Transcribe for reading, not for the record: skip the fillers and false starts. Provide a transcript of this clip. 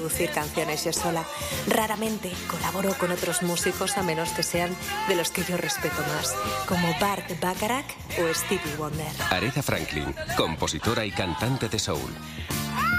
producir canciones yo sola. Raramente colaboro con otros músicos a menos que sean de los que yo respeto más, como Bart Bacharach o Stevie Wonder. Aretha Franklin, compositora y cantante de soul.